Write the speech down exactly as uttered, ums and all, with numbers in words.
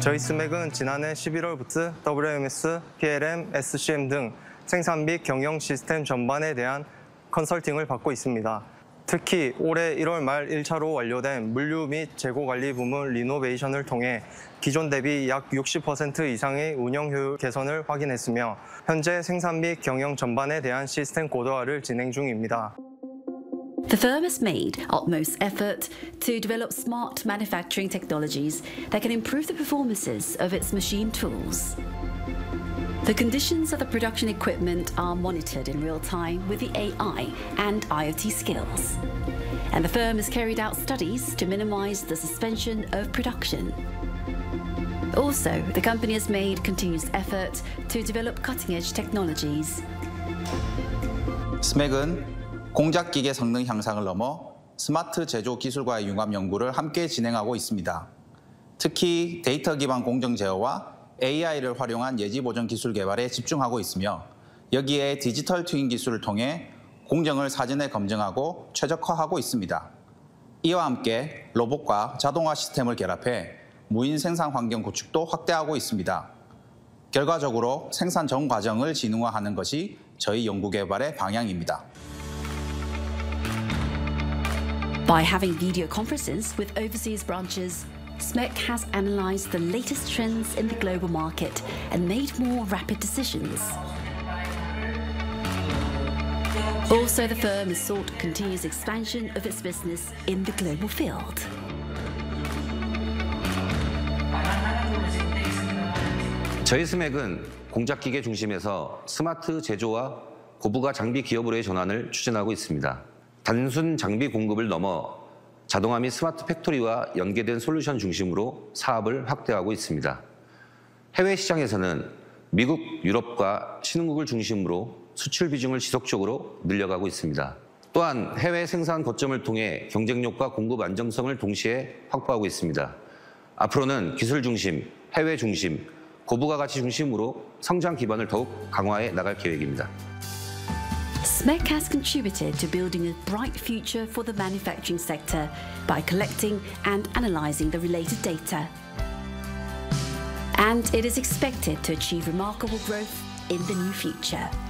저희 스맥은 지난해 십일월부터 더블유엠에스, 피엘엠, 에스씨엠 등 생산 및 경영 시스템 전반에 대한 컨설팅을 받고 있습니다. 특히 올해 일월 말 일 차로 완료된 물류 및 재고 관리 부문 리노베이션을 통해 기존 대비 약 육십 퍼센트 이상의 운영 효율 개선을 확인했으며 현재 생산 및 경영 전반에 대한 시스템 고도화를 진행 중입니다. The firm has made utmost effort to develop smart manufacturing technologies that can improve the performances of its machine tools. The conditions of the production equipment are monitored in real time with the A I and IoT skills. And the firm has carried out studies to minimize the suspension of production. Also, the company has made continuous effort to develop cutting-edge technologies. 스맥은 공작 기계 성능 향상을 넘어 스마트 제조 기술과의 융합 연구를 함께 진행하고 있습니다. 특히 데이터 기반 공정 제어와 에이아이를 활용한 예지 보정 기술 개발에 집중하고 있으며 여기에 디지털 트윈 기술을 통해 공정을 사전에 검증하고 최적화하고 있습니다. 이와 함께 로봇과 자동화 시스템을 결합해 무인 생산 환경 구축도 확대하고 있습니다. 결과적으로 생산 전 과정을 지능화하는 것이 저희 연구 개발의 방향입니다. By having video conferences with overseas branches, SMEC has analyzed the latest trends in the global market and made more rapid decisions. Also, the firm has sought continuous expansion of its business in the global field. 저희 스맥은 공작기계 중심에서 스마트 제조와 고부가 장비 기업으로의 전환을 추진하고 있습니다. 단순 장비 공급을 넘어 자동화 및 스마트 팩토리와 연계된 솔루션 중심으로 사업을 확대하고 있습니다. 해외 시장에서는 미국, 유럽과 신흥국을 중심으로 수출 비중을 지속적으로 늘려가고 있습니다. 또한 해외 생산 거점을 통해 경쟁력과 공급 안정성을 동시에 확보하고 있습니다. 앞으로는 기술 중심, 해외 중심, 고부가 가치 중심으로 성장 기반을 더욱 강화해 나갈 계획입니다. SMEC has contributed to building a bright future for the manufacturing sector by collecting and analysing the related data. And it is expected to achieve remarkable growth in the new future.